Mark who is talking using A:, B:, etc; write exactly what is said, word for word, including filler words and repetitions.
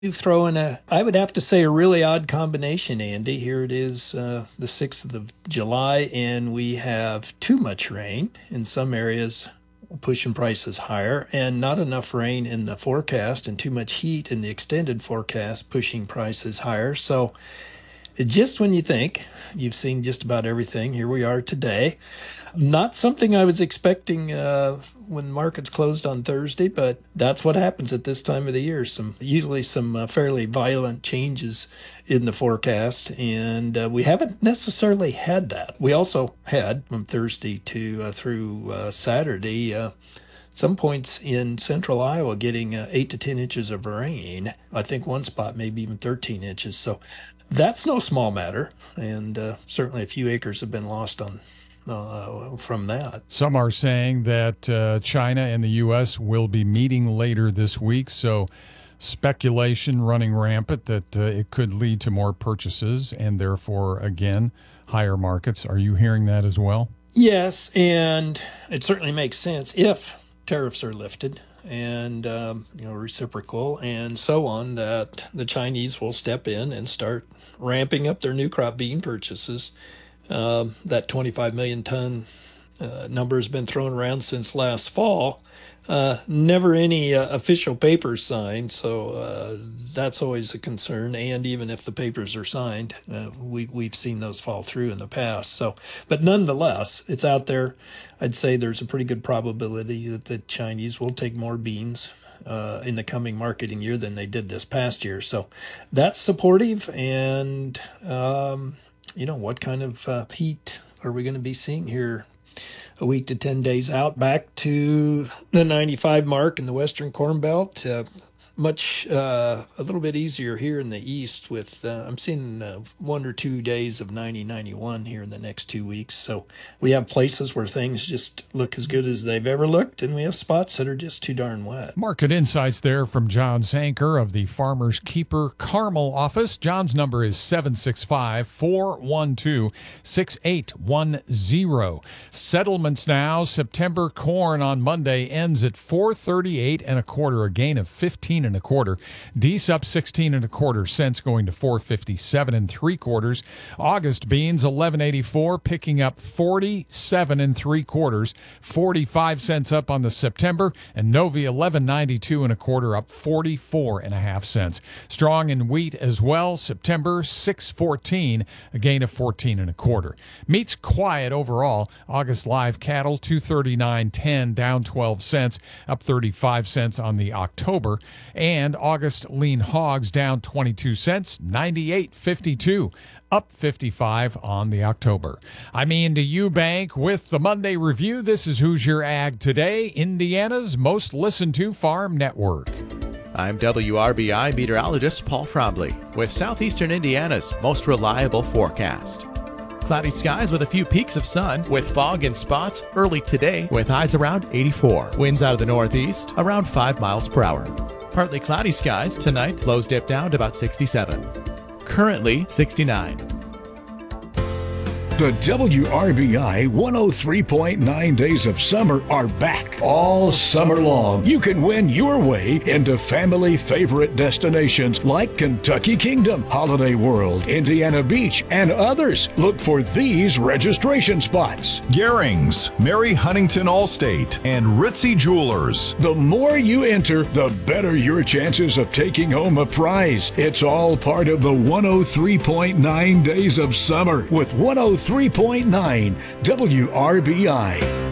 A: You throw in a, I would have to say, a really odd combination, Andy. Here it is, uh, the sixth of July, and we have too much rain in some areas, pushing prices higher, and not enough rain in the forecast, and too much heat in the extended forecast, pushing prices higher. So just when you think you've seen just about everything, here we are today. Not something I was expecting uh, when markets closed on Thursday, but that's what happens at this time of the year. Some usually some uh, fairly violent changes in the forecast, and uh, we haven't necessarily had that. We also had from Thursday to uh, through uh, Saturday. Uh, some points in central Iowa getting uh, eight to ten inches of rain. I think one spot maybe even thirteen inches. So that's no small matter, and uh, certainly a few acres have been lost on uh, from that.
B: Some are saying that uh, China and the U S will be meeting later this week, so speculation running rampant that uh, it could lead to more purchases and therefore, again, higher markets. Are you hearing that as well?
A: Yes, and it certainly makes sense if tariffs are lifted and um, you know reciprocal and so on, that the Chinese will step in and start ramping up their new crop bean purchases. Um, that twenty-five million ton uh, number has been thrown around since last fall. Uh, never any uh, official papers signed, so uh, that's always a concern. And even if the papers are signed, uh, we we've seen those fall through in the past. So, but nonetheless, it's out there. I'd say there's a pretty good probability that the Chinese will take more beans uh, in the coming marketing year than they did this past year. So, that's supportive. And um, you know, what kind of uh, heat are we going to be seeing here a week to ten days out, back to the ninety-five mark in the Western Corn Belt? Uh, much, uh, a little bit easier here in the East with, uh, I'm seeing uh, one or two days of ninety, ninety-one here in the next two weeks. So we have places where things just look as good as they've ever looked, and we have spots that are just too darn wet.
B: Market insights there from John Zanker of the Farmers Keeper Carmel office. John's number is seven six five, four one two, six eight one zero. Settlements now. September corn on Monday ends at four thirty-eight and a quarter, a gain of fifteen and a quarter. Dees up sixteen and a quarter cents, going to four fifty-seven and three quarters. August beans eleven eighty-four, picking up forty-seven and three quarters, forty-five cents up on the September, and Novi eleven ninety-two and a quarter, up forty-four and a half cents. Strong in wheat as well. September six fourteen, a gain of fourteen and a quarter. Meat's quiet overall. August live cattle two thirty-nine ten, down twelve cents, up thirty-five cents on the October. And August lean hogs down twenty-two cents, ninety-eight fifty-two, up fifty-five on the October. I'm Ian Eubank with the Monday Review. This is Who's Your Ag Today, Indiana's most listened to farm network.
C: I'm W R B I meteorologist Paul Frobley with southeastern Indiana's most reliable forecast. Cloudy skies with a few peaks of sun, with fog in spots early today, with highs around eighty-four. Winds out of the northeast around five miles per hour. Partly cloudy skies tonight, lows dip down to about sixty-seven. Currently sixty-nine.
D: The W R B I one oh three point nine Days of Summer are back all summer long. You can win your way into family favorite destinations like Kentucky Kingdom, Holiday World, Indiana Beach, and others. Look for these registration spots:
E: Gehrings, Mary Huntington Allstate, and Ritzy Jewelers.
D: The more you enter, the better your chances of taking home a prize. It's all part of the one oh three point nine Days of Summer with one oh three point nine W R B I.